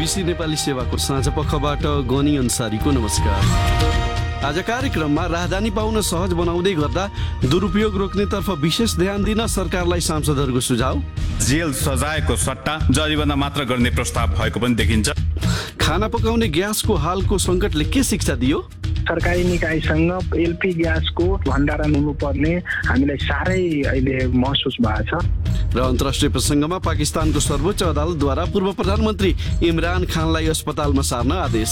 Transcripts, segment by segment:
BBC Nepali सेवाको साँझपखबाट गनी अन्सारीको नमस्कार। आज कार्यक्रममा राहदानी पाउन सहज बनाउँदै गर्दा दुरुपयोग रोक्नेतर्फ विशेष ध्यान दिन सरकारलाई सांसदहरूको सुझाव, जेल सजायको सट्टा जरिवाना मात्र गर्ने प्रस्ताव भएको पनि देखिन्छ। खाना पकाउने ग्यासको हालको सङ्कटले के शिक्षा दियो, सरकारी निकायसँग एलपी ग्यासको भण्डारण हुनुपर्ने हामीलाई साह्रै अहिले महसुस भएको छ। र अन्तर्राष्ट्रिय प्रसङ्गमा पाकिस्तानको सर्वोच्च अदालतद्वारा पूर्व प्रधानमन्त्री इमरान खानलाई अस्पतालमा सार्न आदेश।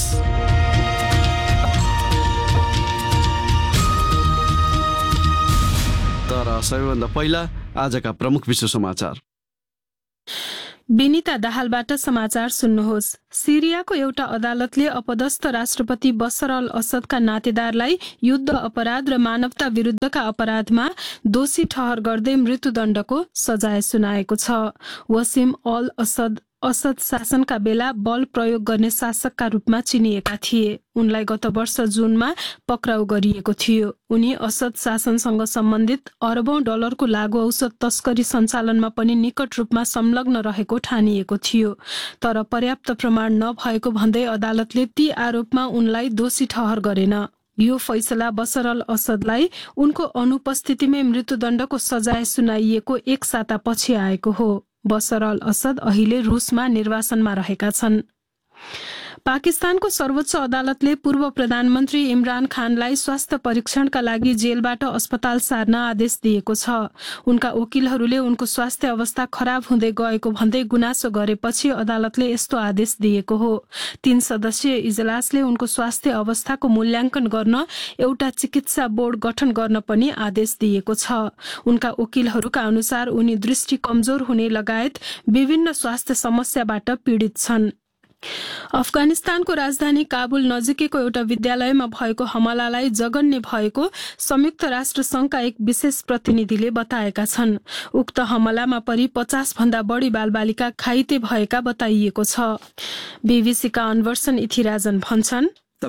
तर सबैभन्दा पहिला आजका प्रमुख विश्व समाचार। विनिता दाहालबाट समाचार सुन्नुहोस्। सिरियाको एउटा अदालतले अपदस्थ राष्ट्रपति बशर अल असदका नातेदारलाई युद्ध अपराध र मानवता विरुद्धका अपराधमा दोषी ठहर गर्दै मृत्युदण्डको सजाय सुनाएको छ। वसिम अल असद शासनका बेला बल प्रयोग गर्ने शासकका रूपमा चिनिएका थिए। उनलाई गत वर्ष जुनमा पक्राउ गरिएको थियो। उनी असद शासनसँग सम्बन्धित अरबौं डलरको लागु औषध तस्करी सञ्चालनमा पनि निकट रूपमा संलग्न रहेको ठानिएको थियो। तर पर्याप्त प्रमाण नभएको भन्दै अदालतले ती आरोपमा उनलाई दोषी ठहर गरेन। यो फैसला बशर अल असदलाई उनको अनुपस्थितिमै मृत्युदण्डको सजाय सुनाइएको एक साता पछि आएको हो। बशर अल असद अहिले रुसमा निर्वासनमा रहेका छन्। पाकिस्तानको सर्वोच्च अदालतले पूर्व प्रधानमन्त्री इमरान खानलाई स्वास्थ्य परीक्षणका लागि जेलबाट अस्पताल सार्न आदेश दिएको छ। उनका वकिलहरूले उनको स्वास्थ्य अवस्था खराब हुँदै गएको भन्दै गुनासो गरेपछि अदालतले यस्तो आदेश दिएको हो। 3 सदस्यीय इजलासले उनको स्वास्थ्य अवस्थाको मूल्याङ्कन गर्न एउटा चिकित्सा बोर्ड गठन गर्न पनि आदेश दिएको छ। उनका वकिलहरूका अनुसार उनी दृष्टि कमजोर हुने लगायत विभिन्न स्वास्थ्य समस्याबाट पीडित छन्। अफगानिस्तानको राजधानी काबुल नजिकैको एउटा विद्यालयमा भएको हमलालाई जघन्य भएको संयुक्त राष्ट्र संघका एक विशेष प्रतिनिधिले बताएका छन्। उक्त हमलामा परि 50 भन्दा बढी बालबालिका घाइते भएका बताइएको छ। बीबीसीका अनवर्सन इथिराजन भन्छन्,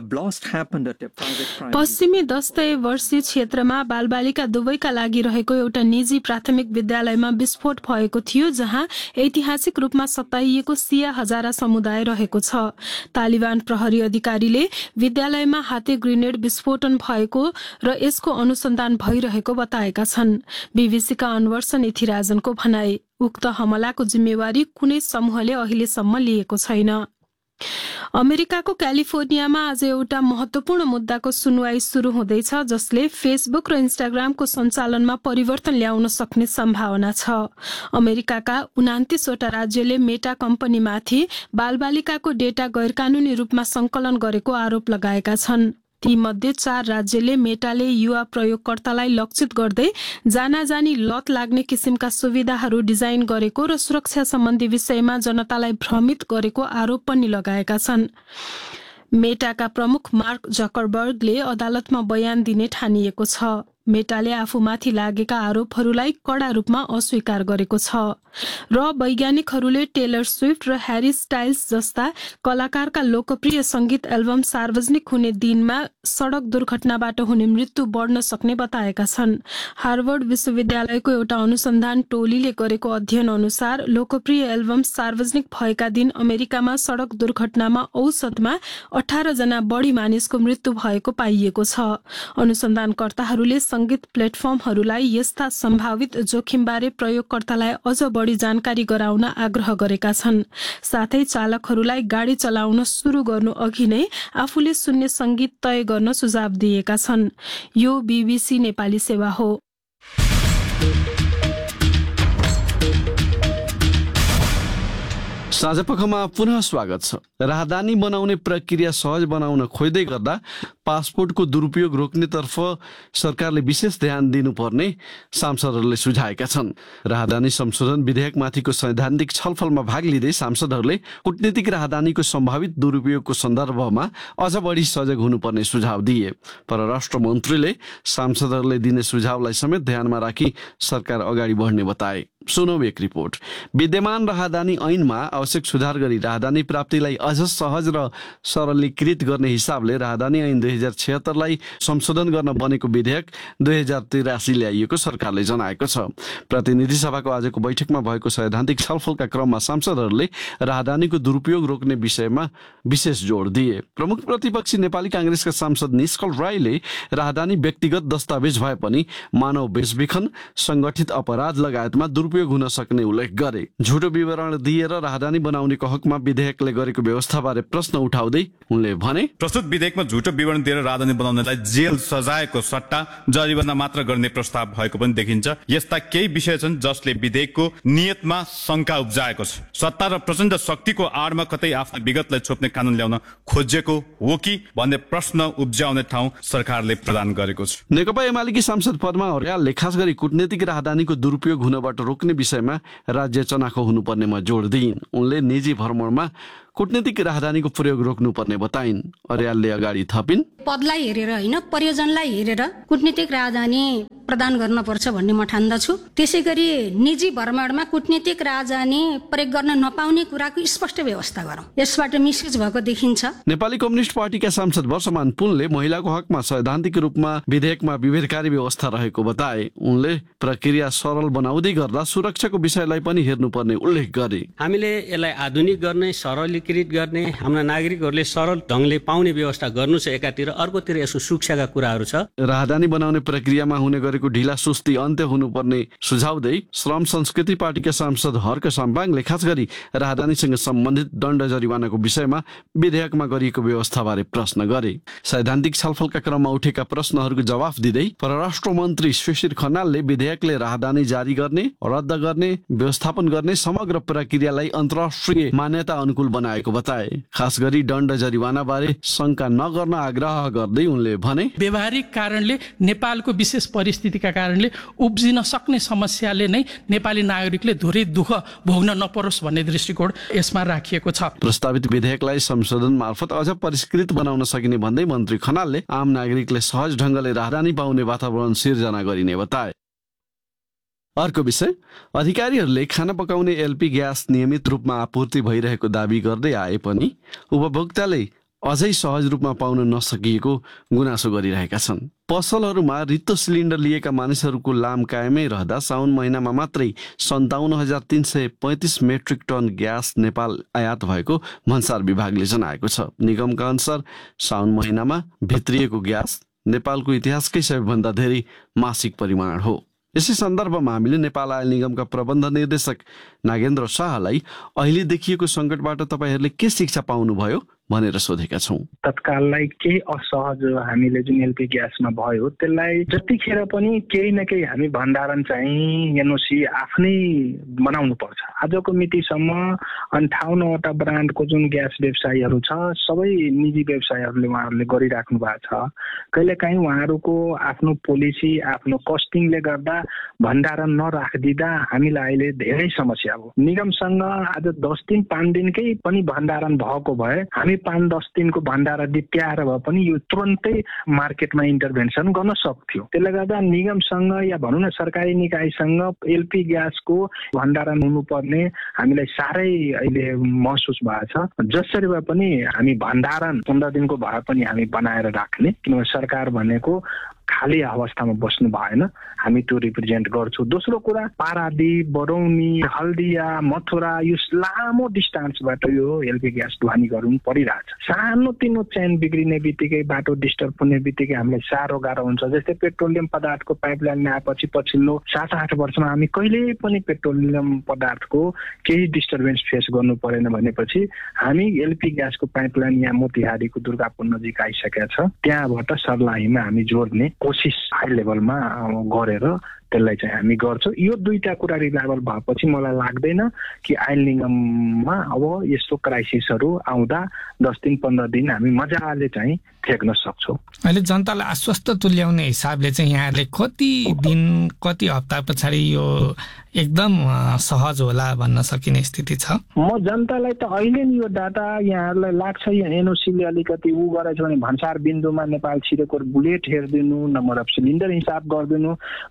पश्चिमी दस्तऐवजी क्षेत्रमा बालबालिका दुवैका लागि रहेको एउटा निजी प्राथमिक विद्यालयमा विस्फोट भएको थियो, जहाँ ऐतिहासिक रूपमा सताइएको सिया हजारा समुदाय रहेको छ। तालिबान प्रहरी अधिकारीले विद्यालयमा हाते ग्रेनेड विस्फोटन भएको र यसको अनुसन्धान भइरहेको बताएका छन्। बीबीसीका अनवर्सन इथिराजनको भनाई, उक्त हमलाको जिम्मेवारी कुनै समूहले अहिलेसम्म लिएको छैन। अमेरिकाको क्यालिफोर्नियामा आज एउटा महत्वपूर्ण मुद्दाको सुनवाई सुरु हुँदैछ, जसले फेसबुक र इन्स्टाग्रामको सञ्चालनमा परिवर्तन ल्याउन सक्ने सम्भावना छ। अमेरिकाका 29 वटा राज्यले मेटा कम्पनीमाथि बालबालिकाको डेटा गैरकानूनी रूपमा संकलन गरेको आरोप लगाएका छन्। ती मध्ये 4 राज्यले मेटाले युवा प्रयोगकर्तालाई लक्षित गर्दै जानाजानी लत लाग्ने किसिमका सुविधाहरू डिजाइन गरेको र सुरक्षा सम्बन्धी विषयमा जनतालाई भ्रमित गरेको आरोप पनि लगाएका छन्। मेटाका प्रमुख मार्क जकरबर्गले अदालतमा बयान दिने ठानिएको छ। मेटाले आफूमाथि लागेका आरोपहरूलाई कडा रूपमा अस्वीकार गरेको छ र वैज्ञानिकहरूले टेलर स्विफ्ट र ह्यारी स्टाइल्स जस्ता कलाकारका लोकप्रिय संगीत एल्बम सार्वजनिक हुने दिनमा सडक दुर्घटनाबाट हुने मृत्यु बढ्न सक्ने बताएका छन्। हार्वर्ड विश्वविद्यालयको एउटा अनुसन्धान टोलीले गरेको अध्ययन अनुसार लोकप्रिय एल्बम सार्वजनिक भएका दिन अमेरिकामा सडक दुर्घटनामा औसतमा 18 जना बढी मानिसको मृत्यु भएको पाइएको छ। अनुसन्धानकर्ताहरूले संगीत प्लेटफर्महरूलाई यस्ता सम्भावित जोखिमबारे प्रयोगकर्तालाई अझ बढी जानकारी गराउन आग्रह गरेका छन्। साथै चालकहरूलाई गाडी चलाउन सुरु गर्नु अघि नै आफूले सुन्ने संगीत तय गर्न सुझाव दिएका छन्। यो बीबीसी नेपाली सेवा हो। साँझपखमा पुनः स्वागत छ। राहदानी बनाउने प्रक्रिया सहज बनाउन खोज्दै गर्दा पासपोर्टको दुरुपयोग रोक्नेतर्फ सरकारले विशेष ध्यान दिनुपर्ने सांसदहरूले सुझाएका छन्। राहदानी संशोधन विधेयकमाथिको सैद्धान्तिक छलफलमा भाग लिँदै सांसदहरूले कूटनीतिक राहदानीको सम्भावित दुरुपयोगको सन्दर्भमा अझ बढी सजग हुनुपर्ने सुझाव दिए। परराष्ट्र मन्त्रीले सांसदहरूले दिने सुझावलाई समेत ध्यानमा राखी सरकार अगाडि बढ्ने बताए। सुनौ एक रिपोर्ट। विद्यमान राहदानी ऐनमा आवश्यक सुधार गरी राहदानी प्राप्तिलाई अझ सहज र सरलीकृत गर्ने हिसाबले राहदानी ऐन 2076लाई संशोधन गर्न बनेको विधेयक 2083 ल्याइएको सरकारले जनाएको छ। प्रतिनिधि सभाको आजको बैठकमा भएको सैद्धान्तिक छलफलका क्रममा सांसदहरूले राहदानीको दुरुपयोग रोक्ने विषयमा विशेष जोड दिए। प्रमुख प्रतिपक्षी नेपाली कांग्रेसका सांसद निष्कल राईले राहदानी व्यक्तिगत दस्तावेज भए पनि मानव बेचबिखन, संगठित अपराध लगायतमा दुरुपयोग हुन सक्ने उल्लेख गरे। झुटो विवरण दिएर राहदानी बनाउनेको हकमा विधेयकले गरेको व्यवस्थाबारे प्रश्न उठाउँदै उनले भने, प्रस्तुत विधेयकमा झुटो विवरण दिएर राहदानी बनाउनेलाई जेल सजायको सट्टा जरिवाना मात्र गर्ने प्रस्ताव भएको पनि देखिन्छ। यस्ता केही विषय छन् जसले विधेयकको नियतमा शंका उब्जाएको छ। सत्ता र प्रचण्ड शक्तिको आडमा कतै आफ्नो विगतलाई छोप्ने कानून ल्याउन खोजेको हो कि भन्ने प्रश्न उब्जाउने ठाउँ सरकारले प्रदान गरेको छ। नेकपा एमालेकी सांसद पद्मा अर्यालले खास गरी कूटनीतिक राहदानीको दुरुपयोग हुनबाट रोक्ने विषयमा राज्य चनाखो हुनुपर्नेमा जोड दिइन्। उनले निजी भ्रमणमा कूटनीतिक राहदानीको प्रयोग रोक्नुपर्ने बताइन्। अर्यालले अगाडि थपिन्, पदलाई हेरेर होइन, प्रयोजनलाई हेरेर कूटनीतिक राजधानी प्रदान गर्नुपर्छ भन्ने म ठान्दछु। त्यसै गरी निजी भ्रमणमा कूटनीतिक राजधानी प्रयोग गर्न नपाउने कुराको स्पष्ट व्यवस्था गरौँ। यसबाट मिसयुज भएको देखिन्छ। नेपाली कम्युनिस्ट पार्टीका सांसद वर्षमान पुनले महिलाको हकमा सैद्धान्तिक रूपमा विधेयकमा विभेदकारी व्यवस्था रहेको बताए। उनले प्रक्रिया सरल बनाउँदै गर्दा सुरक्षाको विषयलाई पनि हेर्नुपर्ने उल्लेख गरे। हामीले यसलाई आधुनिक गर्ने, सरलीकृत गर्ने, हाम्रा नागरिकहरूले सरल ढंगले पाउने व्यवस्था गर्नु छ एकातिर, अर्कोतिर यसको सुरक्षाका कुराहरू छ। राहदानी बनाउने प्रक्रियामा हुने गरेको ढिला सुस्ती अन्त्य हुनुपर्ने सुझाउँदै श्रम संस्कृति पार्टीका सांसद हर्क साम्पाङले खास गरी राहदानीसँग सम्बन्धित दण्ड जरिवानाको विषयमा विधेयकमा गरिएको व्यवस्थाबारे प्रश्न गरे। सैद्धान्तिक छलफलका क्रममा उठेका प्रश्नहरूको जवाफ दिँदै परराष्ट्र मन्त्री शिशिर खनालले विधेयकले राहदानी जारी गर्ने, रद्द गर्ने, व्यवस्थापन गर्ने समग्र प्रक्रियालाई अन्तर्राष्ट्रिय मान्यता अनुकूल बनाएको बताए। खास गरी दण्ड जरिवाना बारे शंका नगर्न आग्रह गर्दै उनले भने, व्यवहारिक कारणले नेपालको विशेष परिस्थितिका कारणले उब्जिन सक्ने समस्याले नै नेपाली नागरिकले धेरै दुःख भोग्न नपरोस् भन्ने दृष्टिकोण यसमा राखिएको छ। प्रस्तावित विधेयकलाई संशोधन मार्फत अझ परिष्कृत बनाउन सकिने भन्दै मन्त्री खनालले आम नागरिकले सहज ढंगले राहदानी पाउने वातावरण सिर्जना गरिने बताए। अर्को विषय, अधिकारीहरूले खाना पकाउने एलपी ग्यास नियमित रूपमा आपूर्ति भइरहेको दावी गर्दै आए पनि उपभोक्ताले अझै सहज रूपमा पाउन नसकिएको गुनासो गरिरहेका छन्। पसलहरूमा रित्तो सिलिन्डर लिएका मानिसहरूको लाम कायमै रहँदा साउन महिनामा मात्रै 57,335 मेट्रिक टन ग्यास नेपाल आयात भएको भन्सार विभागले जनाएको छ। निगमका अनुसार साउन महिनामा भित्रिएको ग्यास नेपालको इतिहासकै सबैभन्दा धेरै मासिक परिमाण हो। यसै सन्दर्भमा हामीले नेपाल आयल निगमका प्रबन्ध निर्देशक नागेन्द्र शाहलाई अहिले देखिएको सङ्कटबाट तपाईँहरूले के शिक्षा पाउनुभयो भनेर सोधेका छौँ। तत्काललाई केही असहज हामीले जुन एलपी ग्यासमा भयो त्यसलाई जतिखेर पनि केही न केही हामी भण्डारण चाहिँ एनओसी आफ्नै बनाउनु पर्छ। आजको मितिसम्म 58वटा ब्रान्डको जुन ग्यास व्यवसायीहरू छ सबै निजी व्यवसायीहरूले उहाँहरूले गरिराख्नु भएको छ। कहिलेकाहीँ उहाँहरूको आफ्नो पोलिसी, आफ्नो कस्टिङले गर्दा भण्डारण नराखिदिँदा हामीलाई अहिले धेरै समस्या हो। निगमसँग आज 10 दिन 5 दिनकै पनि भण्डारण भएको भए हामी 5-10 दिनको भण्डारा दित्याएर भए पनि यो तुरन्तै मार्केटमा इन्टरभेन्सन गर्न सक्थ्यो। त्यसले गर्दा निगमसँग या भनौँ न सरकारी निकायसँग एलपी ग्यासको भण्डारण हुनुपर्ने हामीलाई साह्रै अहिले महसुस भएको छ। जसरी भए पनि हामी भण्डारण 15 दिनको भए पनि हामी बनाएर राख्ने, किनभने सरकार भनेको खाली अवस्थामा बस्नु भएन, हामी त्यो रिप्रेजेन्ट गर्छौँ। दोस्रो कुरा, पारादीप, बरौनी, हल्दिया, मथुरा यो लामो डिस्टान्सबाट यो एलपी ग्यास ढुवानी गर्नु परिरहेछ। सानो तिनो चेन बिग्रिने बित्तिकै, बाटो डिस्टर्ब हुने बित्तिकै हामीलाई साह्रो गाह्रो हुन्छ। जस्तै पेट्रोलियम पदार्थको पाइपलाइन आएपछि पछिल्लो 7-8 वर्षमा हामी कहिल्यै पनि पेट्रोलियम पदार्थको केही डिस्टर्बेन्स फेस गर्नु परेन भनेपछि हामी एलपी ग्यासको पाइपलाइन यहाँ मोतिहारीको दुर्गापुर नजिक आइसकेका छ। त्यहाँबाट सर्लाहीमा हामी जोड्ने कोसिस हाई लेभलमा गरेर त्यसलाई चाहिँ हामी गर्छौँ। यो दुईटा कुरा रिलायबल भएपछि मलाई लाग्दैन कि आयल निगममा अब यस्तो क्राइसिसहरू आउँदा 10 दिन 15 दिन हामी मजाले चाहिँ थेक्न सक्छौँ। अहिले जनतालाई आश्वस्त तुल्याउने हिसाबले चाहिँ यहाँहरूले कति दिन, कति हप्ता पछाडि यो एकदम सहज होला भन्न सकिने स्थिति छ? म जनतालाई त अहिले नि यो डाटा यहाँहरूलाई लाग्छ एनओसीले अलिकति उ गरेछ भने भन्सार बिन्दुमा नेपाल छिरेको बुलेट हेरिदिनु, नम्बर अफ सिलिन्डर हिसाब गरिदिनु। मेरो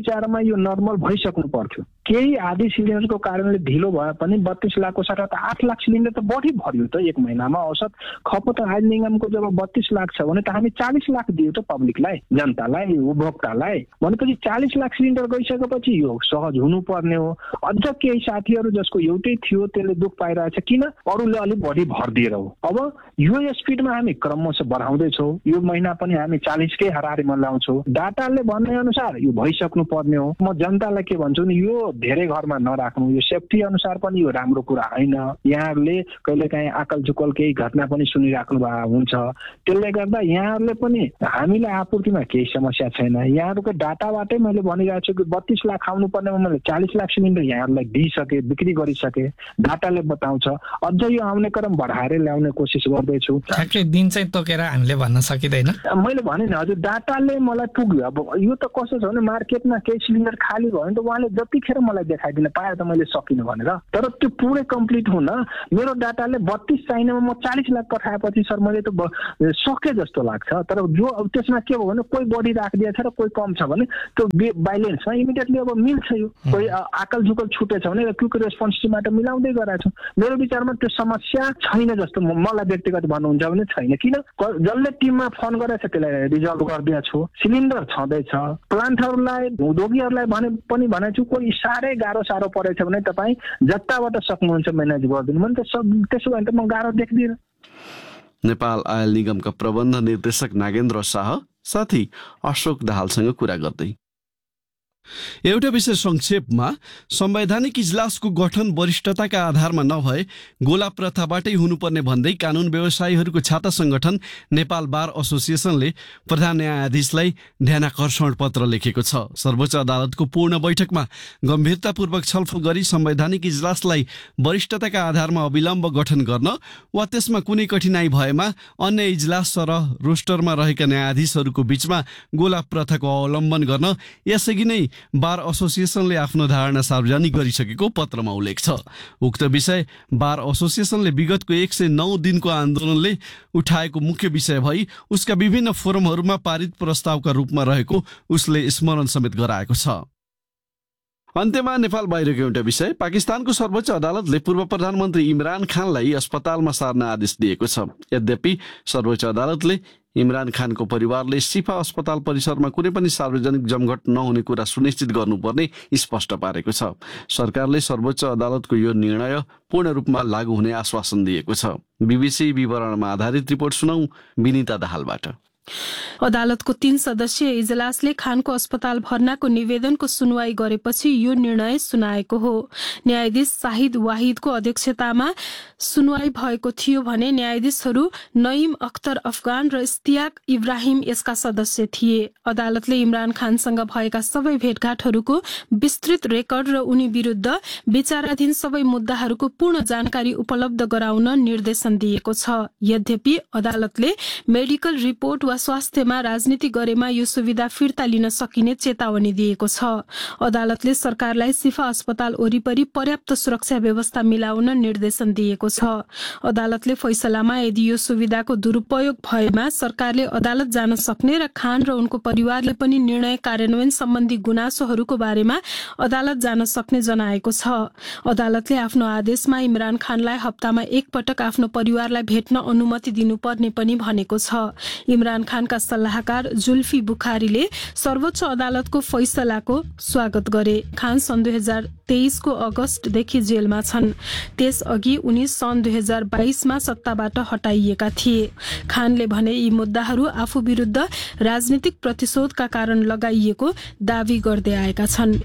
विचारमा यो नर्मल भइसक्नु पर्थ्यो। केही आधी सिलिन्डरको कारणले ढिलो भए पनि 32 लाखको सट्टा त 8 लाख सिलिन्डर त बढी भर्यो त एक महिनामा। औसत खपत आयल निगमको जब 32 लाख छ भने त हामी 40 लाख दियो त पब्लिकलाई, जनतालाई, उपभोक्तालाई। भनेपछि 40 लाख सिलिन्डर गइसकेपछि यो सहज हुनुपर्ने हो। अझ केही साथीहरू जसको एउटै थियो त्यसले दुख पाइरहेछ, किन अरूले अलिक बढी भरिदिएर हो। अब यो स्पिडमा हामी क्रमशः बढाउँदैछौँ। यो महिना पनि हामी 40 कै हाराहारीमा ल्याउँछौँ। डाटाले भन्ने अनुसार यो भइसक्नु पर्ने हो। म जनतालाई के भन्छु नि, यो धेरै घरमा नराख्नु, यो सेफ्टी अनुसार पनि यो राम्रो कुरा होइन। यहाँहरूले कहिलेकाहीँ आकल झुकल केही घटना पनि सुनिराख्नु भएको हुन्छ। त्यसले गर्दा यहाँहरूले पनि हामीलाई आपूर्तिमा केही समस्या छैन। यहाँहरूको डाटाबाटै मैले भनिरहेको छु कि 32 लाख आउनु पर्नेमा मैले 40 लाख सिलिन्डर यहाँहरूलाई दिइसके, बिक्री गरिसके। डाटाले बताउँछ। अझ यो आउने क्रम बढाएर ल्याउने कोसिस गर्दैछु। ठ्याक्कै दिन चाहिँ तोकेर हामीले भन्न सकिँदैन। मैले भने नि हजुर, डाटाले मलाई पुग्यो। अब यो त कस्तो छ भने मार्केटमा केही सिलिन्डर खाली भयो भने त उहाँले जतिखेर मलाई देखाइदिन पाए त मैले सकिनँ भनेर। तर त्यो पुरै कम्प्लिट हुन मेरो डाटाले 32 चाहिनेमा म 40 लाख पठाएपछि सर मैले त सके जस्तो लाग्छ। तर जो अब त्यसमा के भयो भने कोही बढी राखिदिएछ र कोही कम छ भने त्यो बाइलेन्समा इमिडिएटली अब मिल्छ। यो कोही आकल झुकल छुटेछ भने क्विक रेस्पोन्स टिमबाट मिलाउँदै गराएको छु। मेरो विचारमा त्यो समस्या छैन जस्तो मलाई व्यक्तिगत भन्नुहुन्छ भने छैन। किन जसले टिममा फोन गरेछ त्यसलाई रिजल्भ गरिदिएको छु। सिलिन्डर छँदैछ। प्लान्टहरूलाई, उद्योगीहरूलाई पनि भनेको छु, कोही साह्रै गाह्रो परेछ भने तपाईँ जताबाट सक्नुहुन्छ म्यानेज गरिदिनु। भने त्यसो भने त म गाह्रो देख्दिनँ। नेपाल आयल निगमका प्रबन्ध निर्देशक नागेन्द्र शाह साथी अशोक दाहालसँग कुरा गर्दै। एउटा विषय संक्षेपमा, संवैधानिक इजलासको गठन वरिष्ठताका आधारमा नभए गोला प्रथाबाटै हुनुपर्ने भन्दै कानून व्यवसायीहरूको छाता संगठन नेपाल बार एसोसिएसनले प्रधान न्यायाधीशलाई ध्यानाकर्षण पत्र लेखेको छ। सर्वोच्च अदालतको पूर्ण बैठकमा गम्भीरतापूर्वक छलफल गरी संवैधानिक इजलासलाई वरिष्ठताका आधारमा अविलम्ब गठन गर्न वा त्यसमा कुनै कठिनाई भएमा अन्य इजलास सरह रोस्टरमा रहेका न्यायाधीशहरूको बीचमा गोला प्रथाको अवलम्बन गर्न यसअघि नै बार एसोसिएसनले आफ्नो धारणा सार्वजनिक गरिसकेको पत्रमा उल्लेख छ। उक्त विषय बार एसोसिएसनले विगतको 109 दिनको आन्दोलनले उठाएको मुख्य विषय भई उसका विभिन्न फोरमहरूमा पारित प्रस्तावका रूपमा रहेको उसले स्मरण समेत गराएको छ। अन्त्यमा नेपाल बाहिरको एउटा विषय, पाकिस्तानको सर्वोच्च अदालतले पूर्व प्रधानमन्त्री इमरान खानलाई अस्पतालमा सार्न आदेश दिएको छ। यद्यपि सर्वोच्च अदालतले इमरान खानको परिवारले सिफा अस्पताल परिसरमा कुनै पनि सार्वजनिक जमघट नहुने कुरा सुनिश्चित गर्नुपर्ने स्पष्ट पारेको छ। सरकारले सर्वोच्च अदालतको यो निर्णय पूर्ण रूपमा लागू हुने आश्वासन दिएको छ। बीबीसी विवरणमा आधारित रिपोर्ट सुनौ विनिता दाहालबाट। अदालतको 3 सदस्यीय इजलासले खानको अस्पताल भर्नाको निवेदनको सुनवाई गरेपछि यो निर्णय सुनाएको हो। न्यायाधीश शाहिद वाहिदको अध्यक्षतामा सुनवाई भएको थियो भने न्यायाधीशहरू नईम अख्तर अफगान र इस्तियाक इब्राहिम यसका सदस्य थिए। अदालतले इमरान खानसँग भएका सबै भेटघाटहरूको विस्तृत रेकर्ड र उनी विरुद्ध विचाराधीन सबै मुद्दाहरूको पूर्ण जानकारी उपलब्ध गराउन निर्देशन दिएको छ। यद्यपि अदालतले मेडिकल रिपोर्ट वा स्वास्थ्यमा राजनीति गरेमा यो सुविधा फिर्ता लिन सकिने चेतावनी दिएको छ। अदालतले सरकारलाई सिफा अस्पताल वरिपरि पर्याप्त सुरक्षा व्यवस्था मिलाउन निर्देशन दिएको छ। अदालतले फैसलामा यदि यो सुविधाको दुरुपयोग भएमा सरकारले अदालत जान सक्ने र खान र उनको परिवारले पनि निर्णय कार्यान्वयन सम्बन्धी गुनासोहरूको बारेमा अदालत जान सक्ने जनाएको छ। अदालतले आफ्नो आदेशमा इमरान खानलाई हप्तामा एक पटक आफ्नो परिवारलाई भेट्न अनुमति दिनुपर्ने पनि भनेको छ। इमरान खानका सल्लाहकार जुल्फी बुखारीले सर्वोच्च अदालतको फैसलाको स्वागत गरे। खान सन् 2023 को अगस्तदेखि जेलमा छन्। त्यसअघि उनी सन् 2022 मा सत्ताबाट हटाइएका थिए। खानले भने यी मुद्दाहरू आफू विरुद्ध राजनीतिक प्रतिशोधका कारण लगाइएको दावी गर्दै आएका छन्।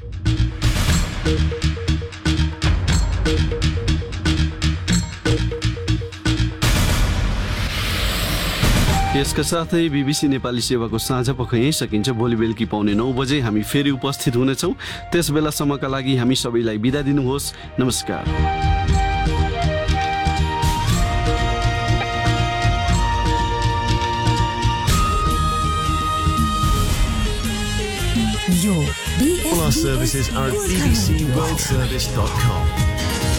यसका साथै बीबीसी नेपाली सेवाको साँझ पख यही सकिन्छ। भोलि बेलुकी पाउने 9 बजे हामी फेरि उपस्थित हुनेछौँ। त्यस बेलासम्मका लागि हामी सबैलाई बिदा दिनुहोस्। नमस्कार। All our services are at bbcworldservice.com.